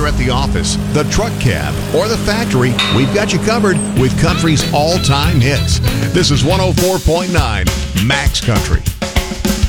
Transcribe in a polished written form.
at the office, the truck cab, or the factory, we've got you covered with country's all-time hits. This is 104.9 Max Country.